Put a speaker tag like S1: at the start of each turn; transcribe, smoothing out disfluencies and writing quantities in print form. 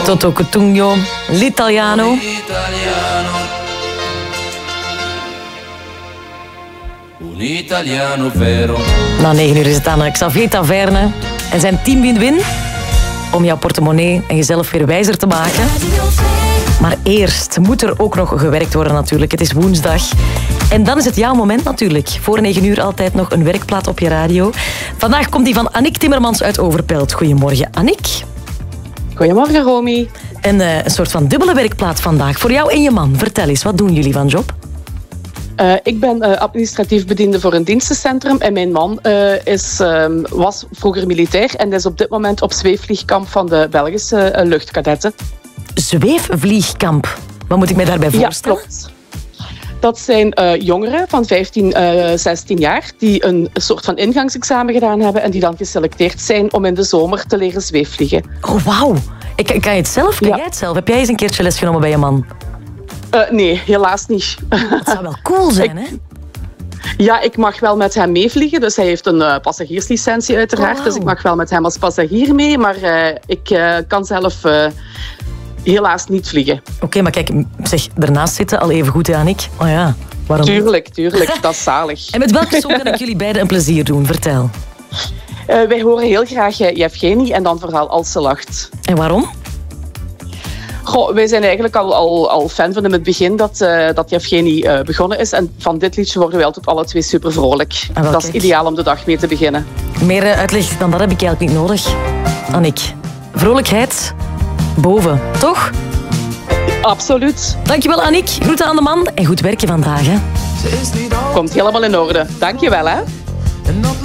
S1: Toto Cutugno, L'Italiano.
S2: Un Italiano vero.
S1: Na 9 uur is het aan Xavier Taverne en zijn team win-win om jouw portemonnee en jezelf weer wijzer te maken. Maar eerst moet er ook nog gewerkt worden natuurlijk. Het is woensdag. En dan is het jouw moment natuurlijk. Voor 9 uur altijd nog een werkplaat op je radio. Vandaag komt die van Annick Timmermans uit Overpelt. Goedemorgen, Annick.
S3: Goedemorgen, Romy.
S1: En een soort van dubbele werkplaat vandaag. Voor jou en je man. Vertel eens, wat doen jullie van job?
S3: Ik ben administratief bediende voor een dienstencentrum en mijn man was vroeger militair en is op dit moment op zweefvliegkamp van de Belgische luchtkadetten.
S1: Zweefvliegkamp. Wat moet ik mij daarbij voorstellen?
S3: Ja, klopt. Dat zijn jongeren van 15, 16 jaar die een soort van ingangsexamen gedaan hebben en die dan geselecteerd zijn om in de zomer te leren zweefvliegen.
S1: Oh, wauw. Kan je het zelf? Kan jij het zelf? Heb jij eens een keertje les genomen bij je man?
S3: Nee, helaas niet.
S1: Dat zou wel cool zijn, hè?
S3: Ja, ik mag wel met hem meevliegen. Dus hij heeft een passagierslicentie uiteraard.
S1: Oh, wow.
S3: Dus ik mag wel met hem als passagier mee. Maar ik kan zelf helaas niet vliegen.
S1: Oké, maar kijk, zeg, daarnaast zitten al even goed, Annick. Oh ja, waarom niet?
S3: Tuurlijk. Dat is zalig.
S1: En met welke song kan ik jullie beiden een plezier doen? Vertel.
S3: Wij horen heel graag Yevgeny en dan vooral Als ze lacht.
S1: En waarom?
S3: Goh, wij zijn eigenlijk al fan van hem het begin dat Yevgeny begonnen is. En van dit liedje worden wij altijd alle twee super vrolijk.
S1: Ah,
S3: dat is ideaal om de dag mee te beginnen.
S1: Meer uitleg dan dat heb ik eigenlijk niet nodig. Annick, vrolijkheid boven, toch?
S3: Absoluut.
S1: Dankjewel, Annick. Groeten aan de man en goed werken vandaag, hè.
S3: Komt helemaal in orde. Dankjewel, hè.